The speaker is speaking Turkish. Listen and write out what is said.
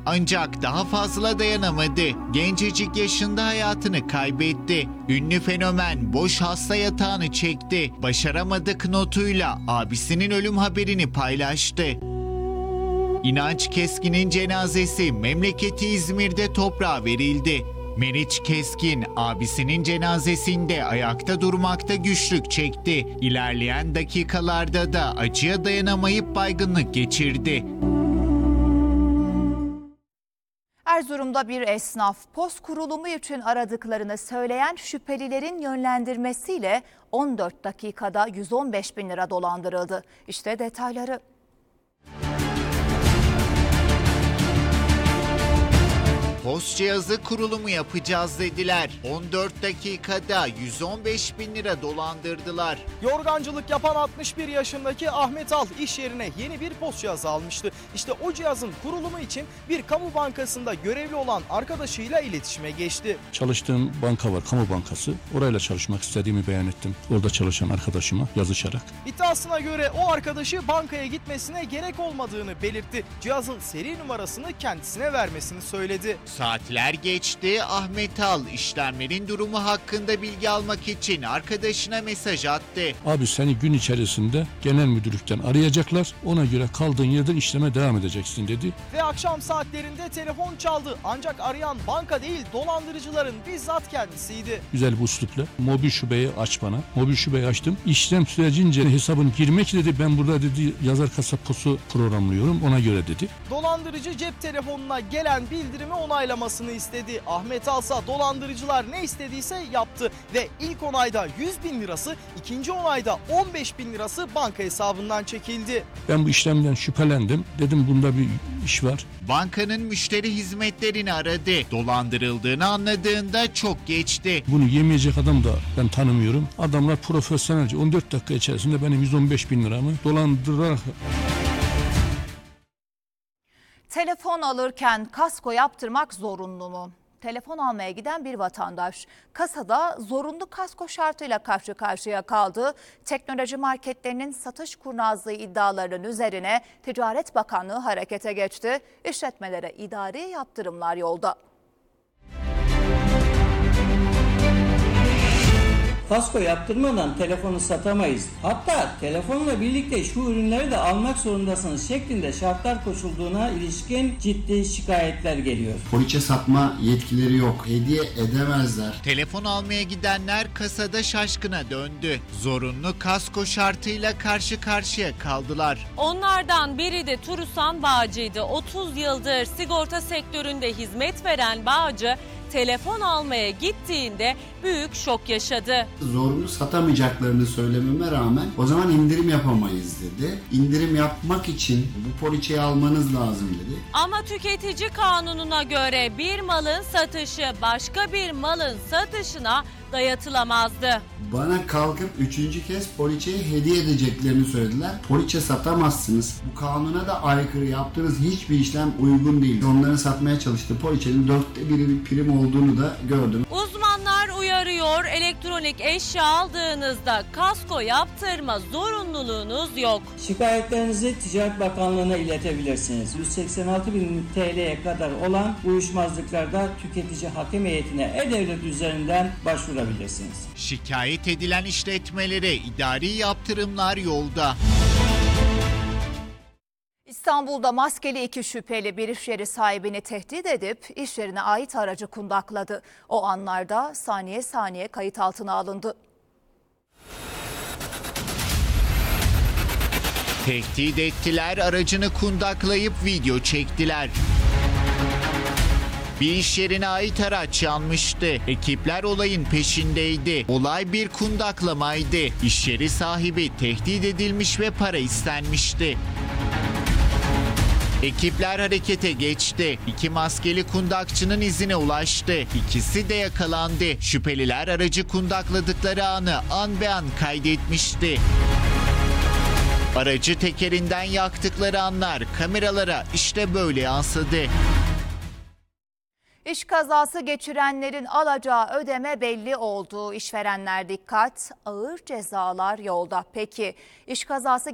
Ancak daha fazla dayanamadı. Gencecik yaşında hayatını kaybetti. Ünlü fenomen boş hasta yatağını çekti. Başaramadık notuyla abisinin ölüm haberini paylaştı. İnanç Keskin'in cenazesi memleketi İzmir'de toprağa verildi. Meriç Keskin, abisinin cenazesinde ayakta durmakta güçlük çekti. İlerleyen dakikalarda da acıya dayanamayıp baygınlık geçirdi. Erzurum'da bir esnaf post kurulumu için aradıklarını söyleyen şüphelilerin yönlendirmesiyle 14 dakikada 115 bin lira dolandırıldı. İşte detayları. Post cihazı kurulumu yapacağız dediler. 14 dakikada 115 bin lira dolandırdılar. Yorgancılık yapan 61 yaşındaki Ahmet Al iş yerine yeni bir post cihazı almıştı. İşte o cihazın kurulumu için bir kamu bankasında görevli olan arkadaşıyla iletişime geçti. Çalıştığım banka var, kamu bankası. Orayla çalışmak istediğimi beyan ettim. Orada çalışan arkadaşıma yazışarak. İddiasına göre o arkadaşı bankaya gitmesine gerek olmadığını belirtti. Cihazın seri numarasını kendisine vermesini söyledi. Saatler geçti. Ahmet Al işlemlerin durumu hakkında bilgi almak için arkadaşına mesaj attı. Abi seni gün içerisinde genel müdürlükten arayacaklar. Ona göre kaldığın yerden işleme devam edeceksin dedi. Ve akşam saatlerinde telefon çaldı. Ancak arayan banka değil dolandırıcıların bizzat kendisiydi. Güzel bir üslupla mobil şubeyi aç bana. Mobil şubeyi açtım. İşlem sürecince hesabın girmek dedi. Ben burada dedi yazar kasa posu programlıyorum ona göre dedi. Dolandırıcı cep telefonuna gelen bildirimi onaylamasını istedi. Ahmet Alsa dolandırıcılar ne istediyse yaptı ve ilk onayda 100 bin lirası, ikinci onayda 15 bin lirası banka hesabından çekildi. Ben bu işlemden şüphelendim. Dedim bunda bir iş var. Bankanın müşteri hizmetlerini aradı. Dolandırıldığını anladığında çok geçti. Bunu yemeyecek adam da ben tanımıyorum. Adamlar profesyonelce 14 dakika içerisinde benim 115 bin liramı dolandırarak... Telefon alırken kasko yaptırmak zorunlu mu? Telefon almaya giden bir vatandaş kasada zorunlu kasko şartıyla karşı karşıya kaldı. Teknoloji marketlerinin satış kurnazlığı iddialarının üzerine Ticaret Bakanlığı harekete geçti. İşletmelere idari yaptırımlar yolda. Kasko yaptırmadan telefonu satamayız. Hatta telefonla birlikte şu ürünleri de almak zorundasınız şeklinde şartlar koşulduğuna ilişkin ciddi şikayetler geliyor. Poliçe satma yetkileri yok. Hediye edemezler. Telefon almaya gidenler kasada şaşkına döndü. Zorunlu kasko şartıyla karşı karşıya kaldılar. Onlardan biri de Turusan Bağcı'ydı. 30 yıldır sigorta sektöründe hizmet veren Bağcı, telefon almaya gittiğinde büyük şok yaşadı. Zorunlu satamayacaklarını söylememe rağmen o zaman indirim yapamayız dedi. İndirim yapmak için bu poliçeyi almanız lazım dedi. Ama tüketici kanununa göre bir malın satışı başka bir malın satışına dayatılamazdı. Bana kalkıp 3. kez poliçeyi hediye edeceklerini söylediler. Poliçe satamazsınız. Bu kanuna da aykırı, yaptığınız hiçbir işlem uygun değil. Onların satmaya çalıştığı poliçenin 1/4 prim olduğunu da gördüm. Uzmanlar uyarıyor, elektronik eşya aldığınızda kasko yaptırma zorunluluğunuz yok. Şikayetlerinizi Ticaret Bakanlığı'na iletebilirsiniz. 186.000 TL'ye kadar olan uyuşmazlıklarda tüketici hakem heyetine e-devlet üzerinden başvurabilirsiniz. Şikayet edilen işletmelere idari yaptırımlar yolda. İstanbul'da maskeli 2 şüpheli bir iş yeri sahibini tehdit edip iş yerine ait aracı kundakladı. O anlarda saniye saniye kayıt altına alındı. Tehdit ettiler, aracını kundaklayıp video çektiler. Bir iş yerine ait araç yanmıştı. Ekipler olayın peşindeydi. Olay bir kundaklamaydı. İş yeri sahibi tehdit edilmiş ve para istenmişti. Ekipler harekete geçti. 2 maskeli kundakçının izine ulaştı. İkisi de yakalandı. Şüpheliler aracı kundakladıkları anı an be an kaydetmişti. Aracı tekerinden yaktıkları anlar kameralara işte böyle yansıdı. İş kazası geçirenlerin alacağı ödeme belli oldu. İşverenler dikkat, ağır cezalar yolda. Peki iş kazası